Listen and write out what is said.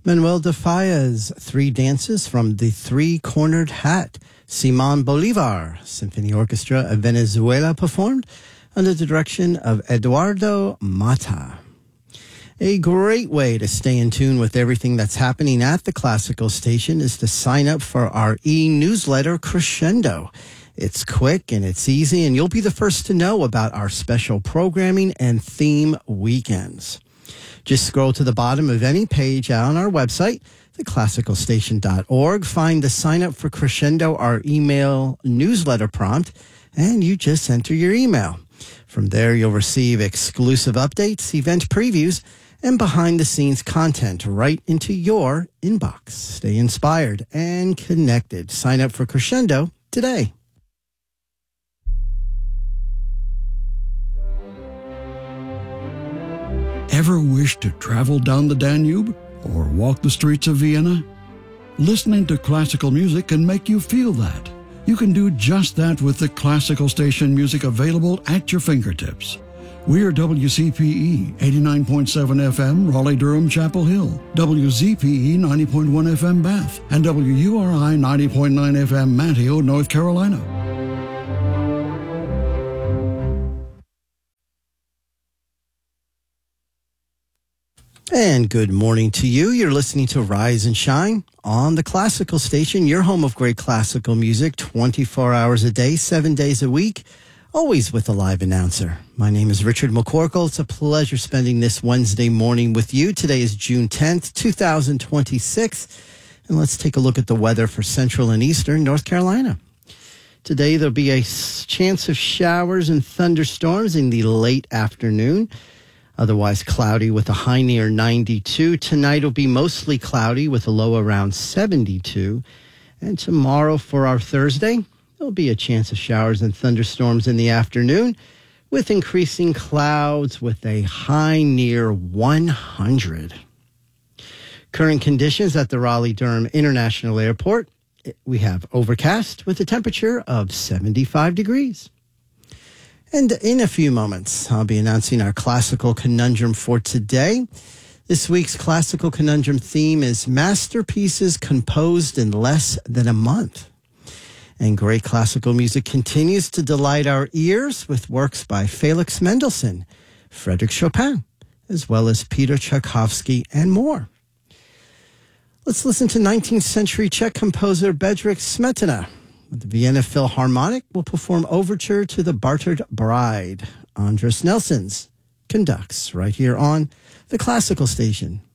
Manuel de Falla's Three Dances from the Three-Cornered Hat. Simon Bolivar Symphony Orchestra of Venezuela performed under the direction of Eduardo Mata. A great way to stay in tune with everything that's happening at the Classical Station is to sign up for our e-newsletter Crescendo. It's quick and it's easy, and you'll be the first to know about our special programming and theme weekends. Just scroll to the bottom of any page on our website, theclassicalstation.org. Find the Sign Up for Crescendo, our email newsletter prompt, and you just enter your email. From there, you'll receive exclusive updates, event previews, and behind-the-scenes content right into your inbox. Stay inspired and connected. Sign up for Crescendo today. Ever wish to travel down the Danube or walk the streets of Vienna? Listening to classical music can make you feel that. You can do just that with the Classical Station music available at your fingertips. We're WCPE 89.7 FM, Raleigh-Durham, Chapel Hill, WZPE 90.1 FM, Bath, and WURI 90.9 FM, Manteo, North Carolina. And good morning to you. You're listening to Rise and Shine on the Classical Station, your home of great classical music, 24 hours a day, 7 days a week, always with a live announcer. My name is Richard McCorkle. It's a pleasure spending this Wednesday morning with you. Today is June 10th, 2026. And let's take a look at the weather for central and eastern North Carolina. Today, there'll be a chance of showers and thunderstorms in the late afternoon. Otherwise cloudy with a high near 92. Tonight will be mostly cloudy with a low around 72. And tomorrow for our Thursday, there'll be a chance of showers and thunderstorms in the afternoon with increasing clouds with a high near 100. Current conditions at the Raleigh-Durham International Airport. We have overcast with a temperature of 75 degrees. And in a few moments, I'll be announcing our classical conundrum for today. This week's classical conundrum theme is masterpieces composed in less than a month. And great classical music continues to delight our ears with works by Felix Mendelssohn, Frédéric Chopin, as well as Peter Tchaikovsky and more. Let's listen to 19th century Czech composer Bedřich Smetana. The Vienna Philharmonic will perform Overture to the Bartered Bride. Andras Nelsons conducts right here on the Classical Station.